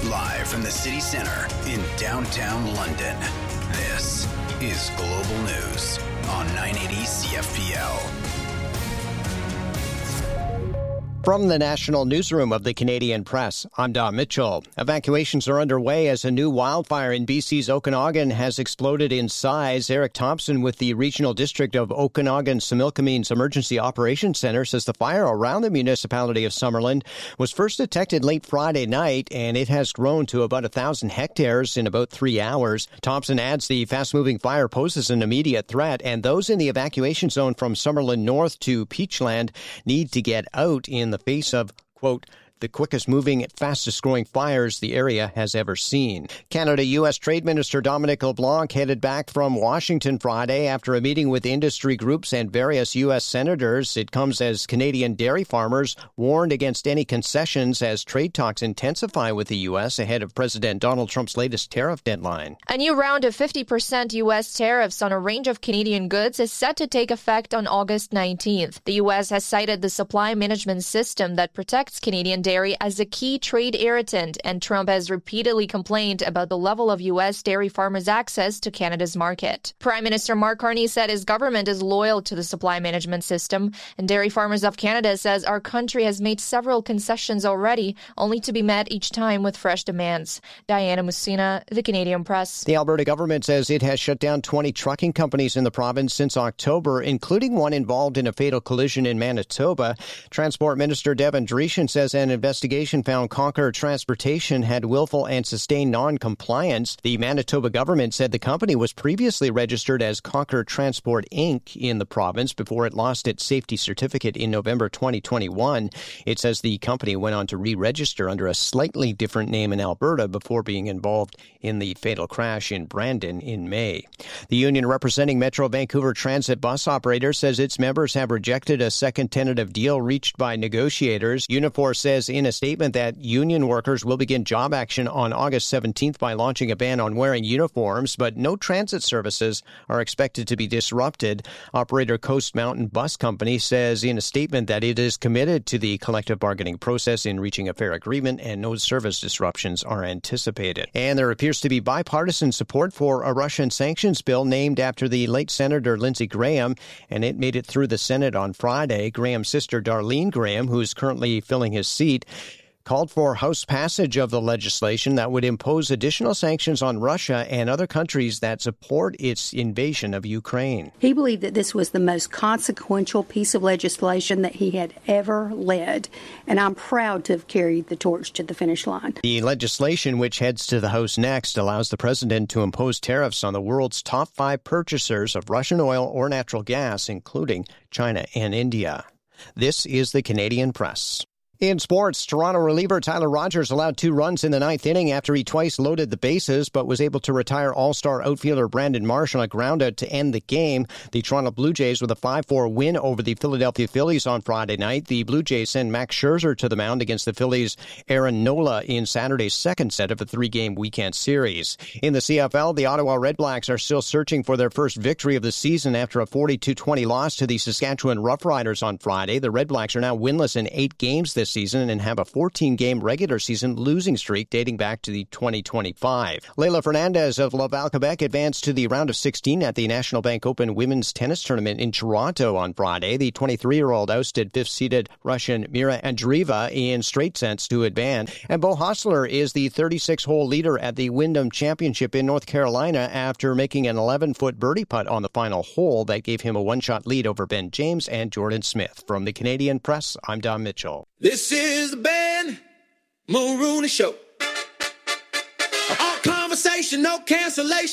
Live from the city center in downtown London, this is Global News on 980 CFPL. From the National Newsroom of the Canadian Press, I'm Don Mitchell. Evacuations are underway as a new wildfire in BC's Okanagan has exploded in size. Eric Thompson with the Regional District of Okanagan-Similkameen's Emergency Operations Center says the fire around the municipality of Summerland was first detected late Friday night, and it has grown to about 1,000 hectares in about 3 hours. Thompson adds the fast-moving fire poses an immediate threat, and those in the evacuation zone from Summerland North to Peachland need to get out in the face of, quote, the quickest moving, fastest growing fires the area has ever seen. Canada-U.S. Trade Minister Dominic LeBlanc headed back from Washington Friday after a meeting with industry groups and various U.S. senators. It comes as Canadian dairy farmers warned against any concessions as trade talks intensify with the U.S. ahead of President Donald Trump's latest tariff deadline. A new round of 50% U.S. tariffs on a range of Canadian goods is set to take effect on August 19th. The U.S. has cited the supply management system that protects Canadian dairy as a key trade irritant, and Trump has repeatedly complained about the level of U.S. dairy farmers' access to Canada's market. Prime Minister Mark Carney said his government is loyal to the supply management system, and Dairy Farmers of Canada says our country has made several concessions already, only to be met each time with fresh demands. Diana Musina, The Canadian Press. The Alberta government says it has shut down 20 trucking companies in the province since October, including one involved in a fatal collision in Manitoba. Transport Minister Devin Dreeshen says an investigation found Conquer Transportation had willful and sustained non-compliance. The Manitoba government said the company was previously registered as Conquer Transport Inc. in the province before it lost its safety certificate in November 2021. It says the company went on to re-register under a slightly different name in Alberta before being involved in the fatal crash in Brandon in May. The union representing Metro Vancouver Transit bus operators says its members have rejected a second tentative deal reached by negotiators. Unifor says in a statement that union workers will begin job action on August 17th by launching a ban on wearing uniforms, but no transit services are expected to be disrupted. Operator Coast Mountain Bus Company says in a statement that it is committed to the collective bargaining process in reaching a fair agreement and no service disruptions are anticipated. And there appears to be bipartisan support for a Russian sanctions bill named after the late Senator Lindsey Graham, and it made it through the Senate on Friday. Graham's sister Darlene Graham, who is currently filling his seat, called for House passage of the legislation that would impose additional sanctions on Russia and other countries that support its invasion of Ukraine. He believed that this was the most consequential piece of legislation that he had ever led, and I'm proud to have carried the torch to the finish line. The legislation, which heads to the House next, allows the president to impose tariffs on the world's top 5 purchasers of Russian oil or natural gas, including China and India. This is the Canadian Press. In sports, Toronto reliever Tyler Rogers allowed 2 runs in the 9th inning after he twice loaded the bases, but was able to retire all-star outfielder Brandon Marsh on a groundout to end the game. The Toronto Blue Jays with a 5-4 win over the Philadelphia Phillies on Friday night. The Blue Jays send Max Scherzer to the mound against the Phillies' Aaron Nola in Saturday's second set of a 3-game weekend series. In the CFL, the Ottawa Redblacks are still searching for their first victory of the season after a 42-20 loss to the Saskatchewan Roughriders on Friday. The Redblacks are now winless in 8 games this season and have a 14-game regular season losing streak dating back to the 2025. Leylah Fernandez of Laval, Quebec advanced to the round of 16 at the National Bank Open Women's Tennis Tournament in Toronto on Friday. The 23-year-old ousted 5th-seeded Russian Mira Andreeva in straight sets to advance. And Beau Hossler is the 36-hole leader at the Wyndham Championship in North Carolina after making an 11-foot birdie putt on the final hole that gave him a one-shot lead over Ben James and Jordan Smith. From the Canadian Press, I'm Don Mitchell. This is the Ben Mulrooney Show. All conversation, no cancellation.